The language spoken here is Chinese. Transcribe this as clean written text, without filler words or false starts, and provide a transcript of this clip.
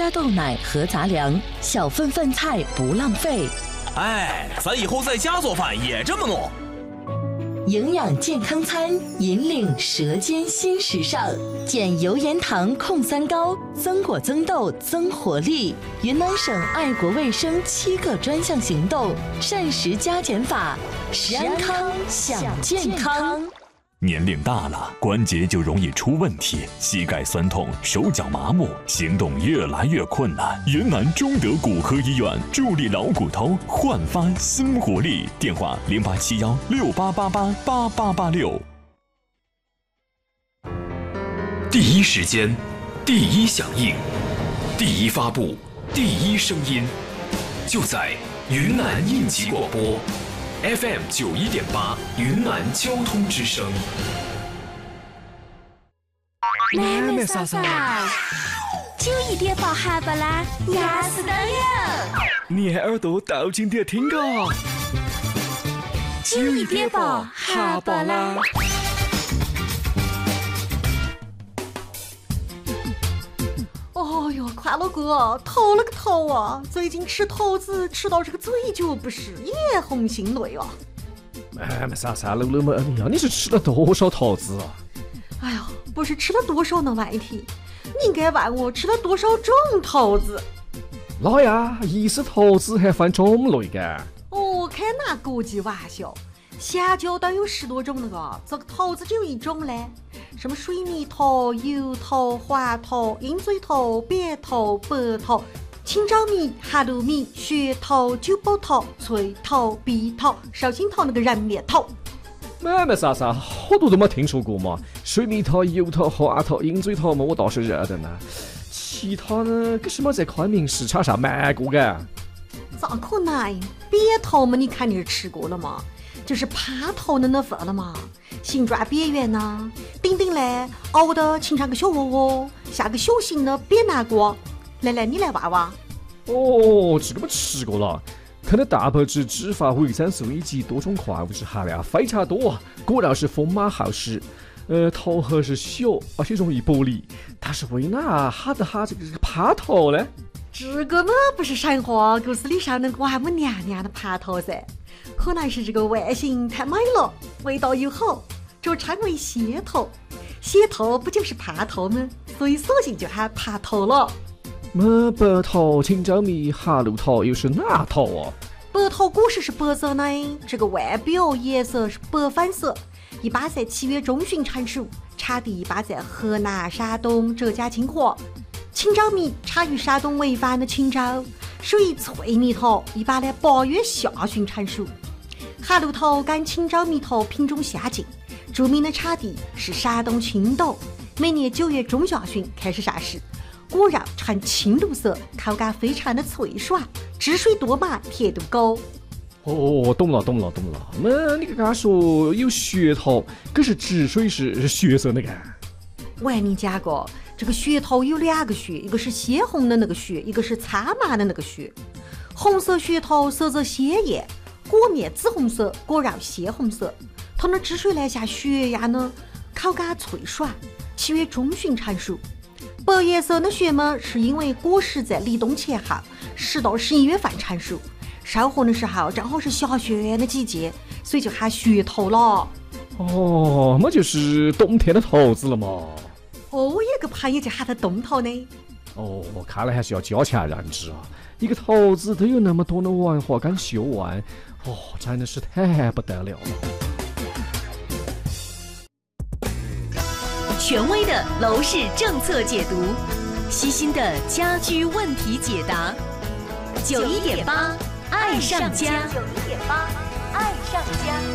加豆奶和杂粮，小份饭菜不浪费。 哎，咱以后在家做饭也这么弄。 营养健康餐，引领舌尖新时尚，减油盐糖控三高，增果增豆增活力。云南省爱国卫生7个专项行动，膳食加减法，食安康享健康。 年龄大了，关节就容易出问题，膝盖酸痛，手脚麻木，行动越来越困难。云南中德骨科医院助力老骨头，焕发新活力。电话087168888886。 第一时间，第一响应，第一发布，第一声音，就在云南应急广播。FM 91.8云南交通之声。 妹妹嫂嫂，91.8哈巴啦，压死当有。 你还耳朵倒进点听个。 91.8哈巴啦。 哦哟，快乐哥，头了个头啊！最近吃桃子吃到这个嘴角不适，也红心累啊！ 妹妹啥露嘛？你是吃了多少桃子啊？ 哎呀，不是吃了多少那问题，你应该问我吃了多少种桃子。 哪呀？一是桃子还分种类的？ 哦，开哪国际玩笑？香蕉都有10多种了个，这个桃子只有一种嘞。什么水蜜桃、油桃、黄桃、鹰嘴桃、扁桃、白桃、青枣米、哈鲁米、雪桃、九宝桃、翠桃、碧桃、绍兴桃那个人面桃。 妹妹啥，好多都没听说过嘛。水蜜桃、油桃、黄桃、鹰嘴桃嘛，我倒是认得呢。其他呢，可是没在昆明市场上卖过的。 咋可能？扁桃嘛，你肯定是吃过了嘛。就是耙头的那份了嘛，形状扁圆呐，顶顶嘞凹的形成个小窝窝，像个小型的扁南瓜。来，你来挖挖。 哦，这个我吃过了，看的蛋白质、脂肪、维生素以及多种矿物质含量非常多啊，果然是丰满厚实。头核是小，而且容易剥离，但是为哪哈这个耙头呢？ 这个嘛不是神话故事里上那个王母娘娘的耙头噻。可能是这个外形太美了，味道又好，就称为蟹头。蟹头不就是耙头吗？所以索性就喊耙头了。 白桃、青椒米、哈鲁桃又是哪桃啊？ 白桃果实是白色的，这个外表颜色是白粉色，一般在7月中旬成熟，产地一般在河南、山东、浙江、清华。青椒米产于山东潍坊的青州，属于脆蜜桃，一般呢8月下旬成熟。哈鲁桃跟青椒蜜桃品种相近，著名的产地是山东青岛，每年9月中下旬开始上市，果肉呈青绿色，口感非常的脆爽，汁水多满，甜度高。 哦，懂了。那你刚刚说有血桃，可是汁水是血色那个？ 我跟你讲过，这个血桃有2个血，一个是鲜红的那个血，一个是苍蓝的那个血。红色血桃色泽鲜艳，果面紫红色，果肉鲜红色，它的汁水呢像血一样呢，口感脆爽，7月中旬成熟。白颜色的血嘛，是因为果实在立冬前后10到11月份成熟，收获的时候正好是下雪的季节，所以就喊血桃了。 哦，那就是冬天的桃子了嘛。 哦，我有个朋友就喊它冬桃呢。 哦，看来还是要加强认知啊！一个桃子都有那么多的文化跟学问，哦，真的是太不得了了。 权威的楼市政策解读，悉心的家居问题解答。91.8爱上家，91.8爱上家。